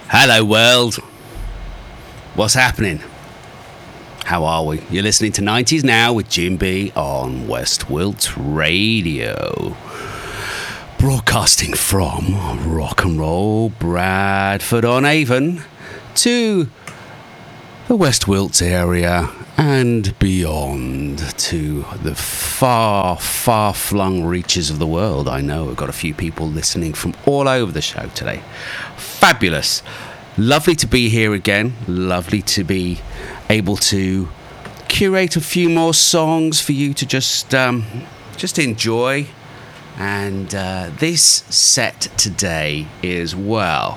Hello, world. What's happening? How are we? You're listening to 90s Now with Jim B on West Wilts Radio. Broadcasting from rock and roll Bradford on Avon to the West Wilts area and beyond to the far, far-flung reaches of the world. I know I've got a few people listening from all over the show today. Fabulous. Lovely to be here again. Lovely to be able to curate a few more songs for you to just enjoy. And this set today is, well,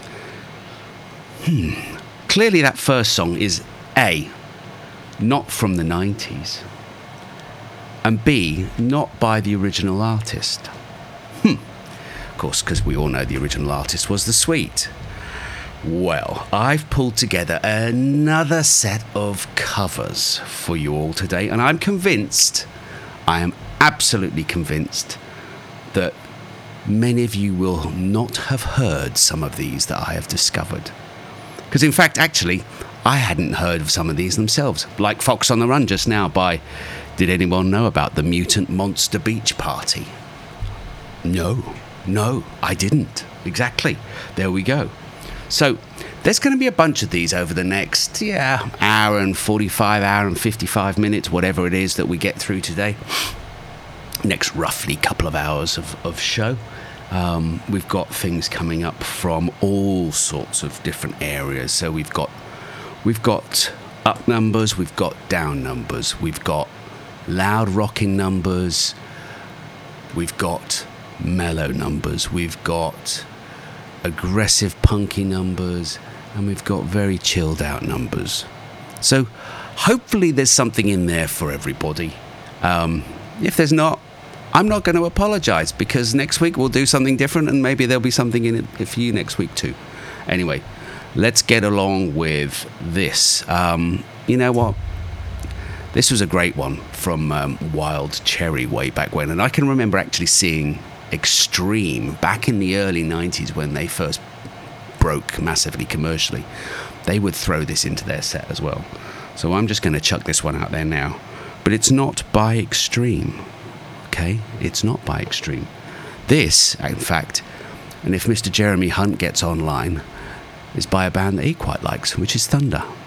clearly that first song is A, not from the 90s, and B, not by the original artist. Of course, because we all know the original artist was The Sweet. Well, I've pulled together another set of covers for you all today, and I'm convinced, I am absolutely convinced, that many of you will not have heard some of these that I have discovered. Because in fact, actually, I hadn't heard of some of these themselves, like Fox on the Run just now by, did anyone know about the Mutant Monster Beach Party? No, I didn't. Exactly. There we go. So there's going to be a bunch of these over the next, hour and 45, hour and 55 minutes, whatever it is that we get through today. Next roughly couple of hours of show. We've got things coming up from all sorts of different areas. So we've got up numbers, we've got down numbers, we've got loud rocking numbers, we've got mellow numbers, we've got aggressive punky numbers, and we've got very chilled out numbers. So hopefully there's something in there for everybody. If there's not, I'm not going to apologize, because next week we'll do something different, and maybe there'll be something in it for you next week too. Anyway, let's get along with this. You know what? This was a great one from Wild Cherry way back when, and I can remember actually seeing Extreme back in the early 90s when they first broke massively commercially. They would throw this into their set as well. So I'm just going to chuck this one out there now. But it's not by Extreme. Okay? It's not by Extreme. This, in fact, and if Mr. Jeremy Hunt gets online, is by a band that he quite likes, which is Thunder.